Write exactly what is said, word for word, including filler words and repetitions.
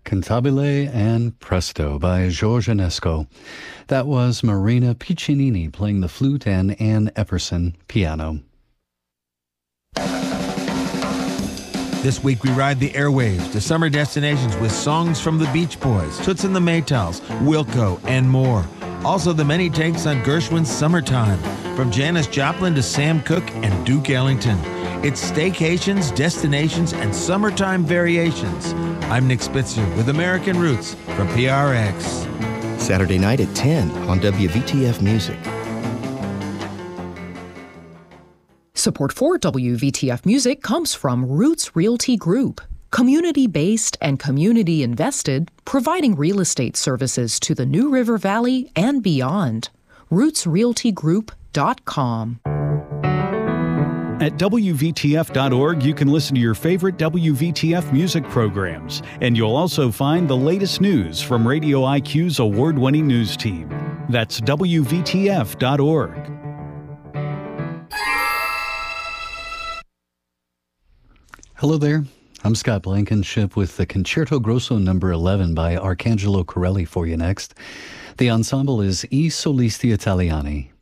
Cantabile and Presto by George Enesco. That was Marina Piccinini playing the flute and Ann Epperson piano. This week we ride the airwaves to summer destinations with songs from the Beach Boys, Toots and the Maytals, Wilco, and more. Also the many takes on Gershwin's Summertime, from Janis Joplin to Sam Cooke and Duke Ellington. It's staycations, destinations, and summertime variations. I'm Nick Spitzer with American Roots from P R X. Saturday night at ten on W V T F Music. Support for W V T F Music comes from Roots Realty Group, community-based and community-invested, providing real estate services to the New River Valley and beyond. roots realty group dot com. At W V T F dot org, you can listen to your favorite W V T F music programs, and you'll also find the latest news from Radio I Q's award-winning news team. That's W V T F dot org. Hello there. I'm Scott Blankenship with the Concerto Grosso number eleven by Arcangelo Corelli for you next. The ensemble is I Solisti Italiani.